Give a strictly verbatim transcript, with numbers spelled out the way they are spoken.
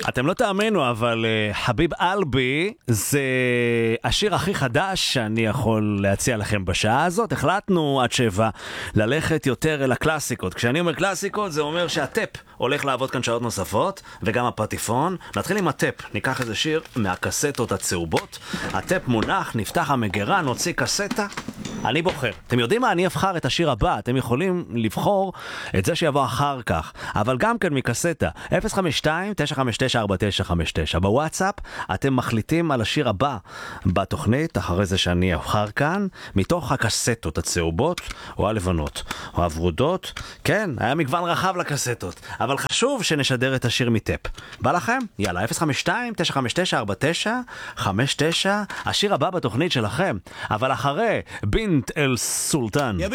אתם לא תאמינו, אבל uh, חביב אלבי זה השיר הכי חדש שאני יכול להציע לכם בשעה הזאת. החלטנו עד שבע ללכת יותר אל הקלאסיקות. כשאני אומר קלאסיקות זה אומר שהטפ הולך לעבוד כאן שעות נוספות, וגם הפטיפון. נתחיל עם הטפ, ניקח איזה שיר מהקסטות הצהובות. הטפ מונח, נפתח המגרה, נוציא קסטה. אני בוחר. אתם יודעים מה? אני אבחר את השיר הבא. אתם יכולים לבחור את זה שיבוא אחר כך. אבל גם כן מקסטה. אפס חמש שתיים תשע חמש תשע ארבע תשע חמש תשע. בוואטסאפ אתם מחליטים על השיר הבא בתוכנית, אחרי זה שאני אבחר כאן, מתוך הקסטות הצהובות, או הלבנות, או הוורודות. כן, היה מגוון רחב לקסטות. אבל חשוב שנשדר את השיר מטפ. בא לכם? יאללה, אפס חמש שתיים תשע חמש תשע ארבע תשע חמש תשע. השיר הבא בתוכנית שלכם. אבל אחרי בינט אל סולטן.